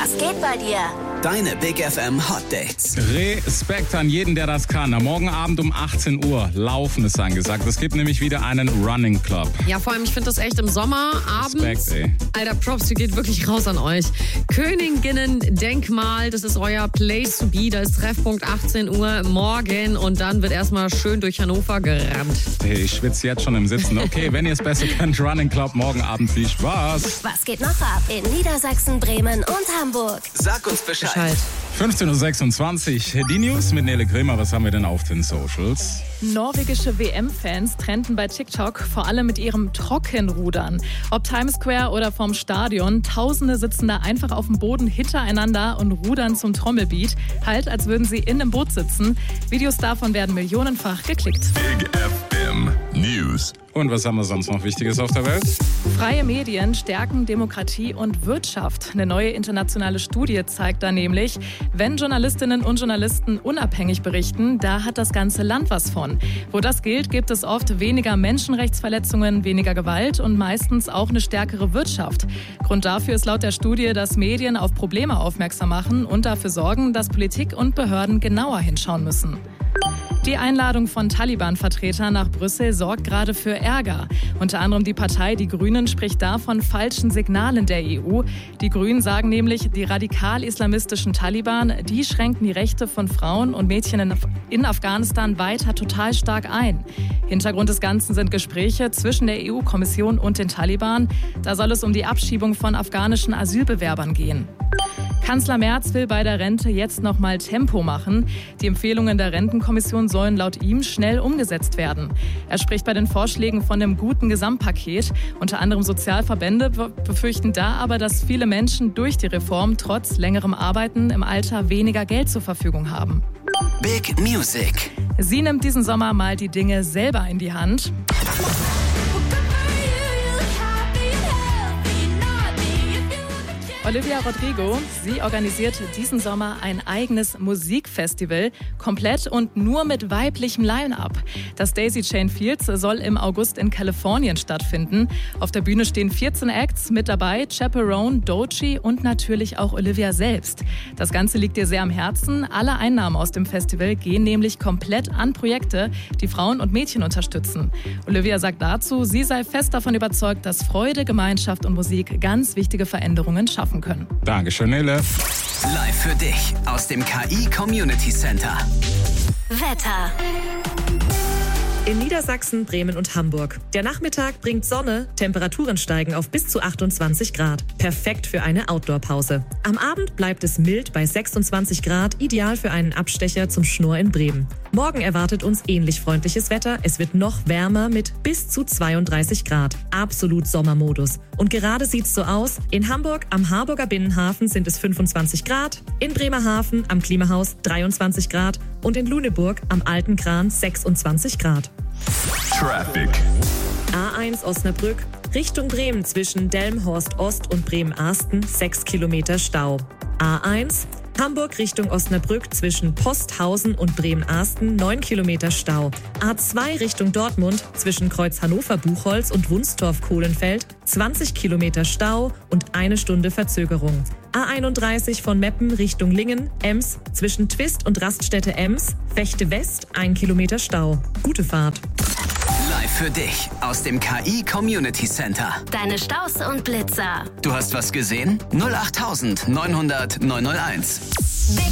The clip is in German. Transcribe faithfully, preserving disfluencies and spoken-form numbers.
Was geht bei dir? Deine Big F M Hot Dates. Respekt an jeden, der das kann. Am Morgen Abend um achtzehn Uhr laufen ist angesagt. Es gibt nämlich wieder einen Running Club. Ja, vor allem, ich finde das echt im Sommer, abends. Respekt, ey. Alter, Props, die geht wirklich raus an euch. Königinnen-Denkmal, das ist euer Place to be. Da ist Treffpunkt achtzehn Uhr morgen und dann wird erstmal schön durch Hannover gerannt. Hey, ich schwitze jetzt schon im Sitzen. Okay, wenn ihr es besser könnt, Running Club morgen Abend. Viel Spaß. Was geht noch ab in Niedersachsen, Bremen und Hamburg? Sag uns Bescheid. Bescheid. fünfzehn Uhr sechsundzwanzig. Die News mit Nele Kremer. Was haben wir denn auf den Socials? Norwegische W M-Fans trennten bei TikTok vor allem mit ihrem Trockenrudern. Ob Times Square oder vorm Stadion, Tausende sitzen da einfach auf dem Boden hintereinander und rudern zum Trommelbeat, halt als würden sie in einem Boot sitzen. Videos davon werden millionenfach geklickt. Big F M News. Und was haben wir sonst noch Wichtiges auf der Welt? Freie Medien stärken Demokratie und Wirtschaft. Eine neue internationale Studie zeigt da nämlich, wenn Journalistinnen und Journalisten unabhängig berichten, da hat das ganze Land was von. Wo das gilt, gibt es oft weniger Menschenrechtsverletzungen, weniger Gewalt und meistens auch eine stärkere Wirtschaft. Grund dafür ist laut der Studie, dass Medien auf Probleme aufmerksam machen und dafür sorgen, dass Politik und Behörden genauer hinschauen müssen. Die Einladung von Taliban-Vertretern nach Brüssel sorgt gerade für Ärger. Unter anderem die Partei Die Grünen spricht da von falschen Signalen der E U. Die Grünen sagen nämlich, die radikal-islamistischen Taliban, die schränken die Rechte von Frauen und Mädchen in, in Afghanistan weiter total stark ein. Hintergrund des Ganzen sind Gespräche zwischen der E U-Kommission und den Taliban. Da soll es um die Abschiebung von afghanischen Asylbewerbern gehen. Kanzler Merz will bei der Rente jetzt noch mal Tempo machen. Die Empfehlungen der Rentenkommission sollen laut ihm schnell umgesetzt werden. Er spricht bei den Vorschlägen von einem guten Gesamtpaket. Unter anderem Sozialverbände befürchten da aber, dass viele Menschen durch die Reform trotz längerem Arbeiten im Alter weniger Geld zur Verfügung haben. Big Music. Sie nimmt diesen Sommer mal die Dinge selber in die Hand. Olivia Rodrigo, sie organisiert diesen Sommer ein eigenes Musikfestival, komplett und nur mit weiblichem Line-Up. Das Daisy Chain Fields soll im August in Kalifornien stattfinden. Auf der Bühne stehen vierzehn Acts, mit dabei Chaperone, Doechii und natürlich auch Olivia selbst. Das Ganze liegt ihr sehr am Herzen. Alle Einnahmen aus dem Festival gehen nämlich komplett an Projekte, die Frauen und Mädchen unterstützen. Olivia sagt dazu, sie sei fest davon überzeugt, dass Freude, Gemeinschaft und Musik ganz wichtige Veränderungen schaffen können. Dankeschön, Nele. Live für dich aus dem K I Community Center. Wetter. In Niedersachsen, Bremen und Hamburg. Der Nachmittag bringt Sonne, Temperaturen steigen auf bis zu achtundzwanzig Grad. Perfekt für eine Outdoor-Pause. Am Abend bleibt es mild bei sechsundzwanzig Grad, ideal für einen Abstecher zum Schnorr in Bremen. Morgen erwartet uns ähnlich freundliches Wetter. Es wird noch wärmer mit bis zu zweiunddreißig Grad. Absolut Sommermodus. Und gerade sieht's so aus. In Hamburg am Harburger Binnenhafen sind es fünfundzwanzig Grad, in Bremerhaven am Klimahaus dreiundzwanzig Grad und in Lüneburg am Alten Kran sechsundzwanzig Grad. Traffic. A eins Osnabrück, Richtung Bremen zwischen Delmenhorst Ost und Bremen-Arsten sechs Kilometer Stau. A eins Hamburg Richtung Osnabrück zwischen Posthausen und Bremen-Arsten neun Kilometer Stau. A zwei Richtung Dortmund zwischen Kreuz Hannover-Buchholz und Wunstorf-Kohlenfeld zwanzig Kilometer Stau und eine Stunde Verzögerung. A einunddreißig von Meppen Richtung Lingen, Ems zwischen Twist und Raststätte Ems, Vechte West ein Kilometer Stau. Gute Fahrt. Live für dich aus dem K I Community Center. Deine Staus und Blitzer. Du hast was gesehen? null acht neunhundert neunhunderteins.